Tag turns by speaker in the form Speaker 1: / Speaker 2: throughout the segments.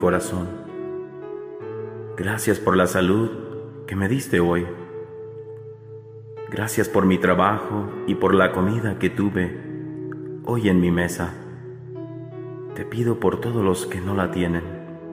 Speaker 1: corazón. Gracias por la salud que me diste hoy. Gracias por mi trabajo y por la comida que tuve hoy en mi mesa. Te pido por todos los que no la tienen.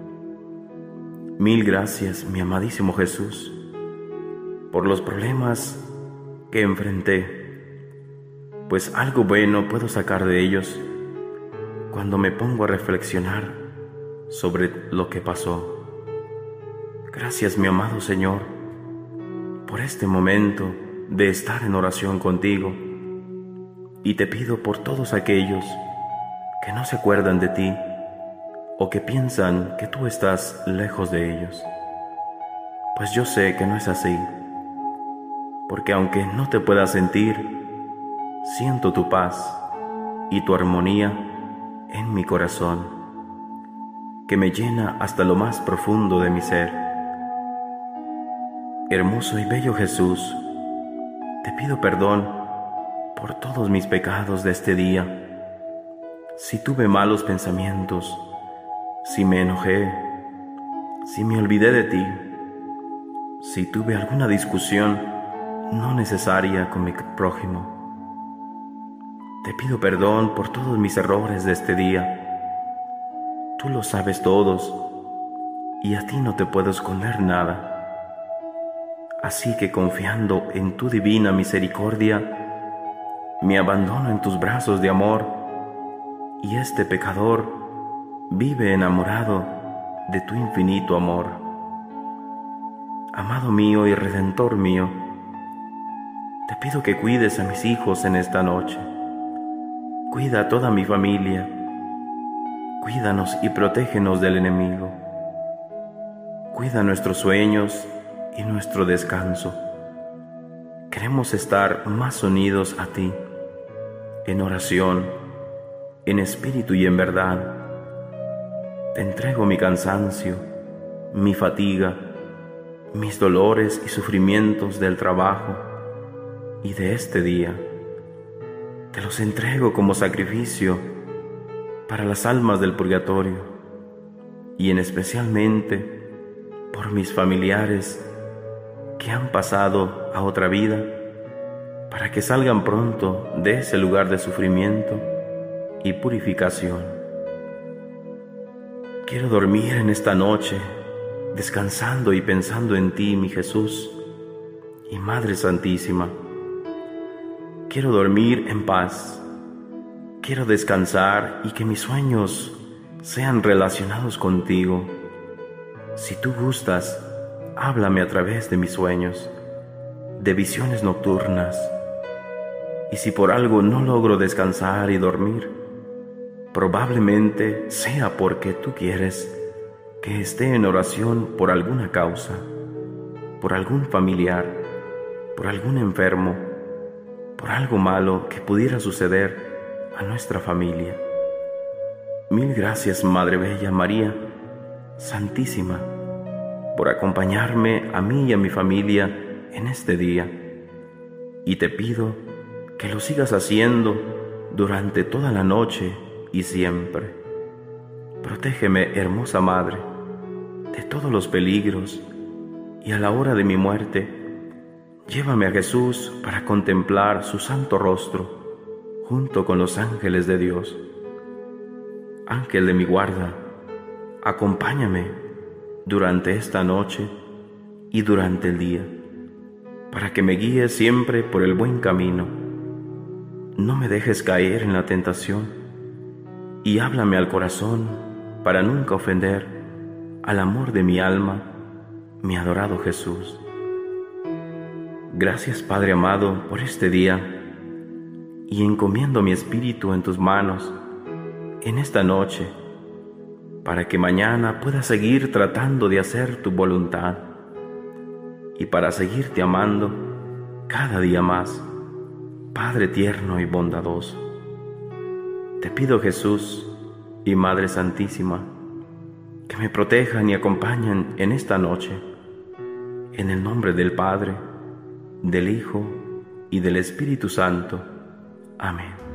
Speaker 1: Mil gracias, mi amadísimo Jesús, por los problemas que enfrenté, pues algo bueno puedo sacar de ellos cuando me pongo a reflexionar sobre lo que pasó. Gracias, mi amado Señor, por este momento de estar en oración contigo, y te pido por todos aquellos que no se acuerdan de ti o que piensan que tú estás lejos de ellos, pues yo sé que no es así, porque aunque no te pueda sentir, siento tu paz y tu armonía en mi corazón, que me llena hasta lo más profundo de mi ser. Hermoso y bello Jesús, te pido perdón por todos mis pecados de este día. Si tuve malos pensamientos, si me enojé, si me olvidé de ti, si tuve alguna discusión no necesaria con mi prójimo, te pido perdón por todos mis errores de este día. Tú lo sabes todos y a ti no te puedo esconder nada. Así que confiando en tu divina misericordia, me abandono en tus brazos de amor, y este pecador vive enamorado de tu infinito amor. Amado mío y Redentor mío, te pido que cuides a mis hijos en esta noche. Cuida a toda mi familia. Cuídanos y protégenos del enemigo. Cuida nuestros sueños y nuestro descanso. Queremos estar más unidos a ti, en oración, en espíritu y en verdad. Te entrego mi cansancio, mi fatiga, mis dolores y sufrimientos del trabajo y de este día. Te los entrego como sacrificio para las almas del purgatorio, y en especialmente por mis familiares que han pasado a otra vida, para que salgan pronto de ese lugar de sufrimiento y purificación. Quiero dormir en esta noche, descansando y pensando en ti, mi Jesús y Madre Santísima. Quiero dormir en paz. Quiero descansar y que mis sueños sean relacionados contigo. Si tú gustas, háblame a través de mis sueños, de visiones nocturnas. Y si por algo no logro descansar y dormir, probablemente sea porque tú quieres que esté en oración por alguna causa, por algún familiar, por algún enfermo, por algo malo que pudiera suceder a nuestra familia. Mil gracias, Madre Bella María Santísima, por acompañarme a mí y a mi familia en este día, y te pido que lo sigas haciendo durante toda la noche y siempre. Protégeme, hermosa Madre, de todos los peligros, y a la hora de mi muerte, llévame a Jesús para contemplar su santo rostro junto con los ángeles de Dios. Ángel de mi guarda, acompáñame durante esta noche y durante el día, para que me guíes siempre por el buen camino. No me dejes caer en la tentación, y háblame al corazón para nunca ofender al amor de mi alma, mi adorado Jesús. Gracias, Padre amado, por este día, y encomiendo mi espíritu en tus manos en esta noche, para que mañana pueda seguir tratando de hacer tu voluntad, y para seguirte amando cada día más, Padre tierno y bondadoso. Te pido, Jesús y Madre Santísima, que me protejan y acompañen en esta noche, en el nombre del Padre, del Hijo y del Espíritu Santo. Amén.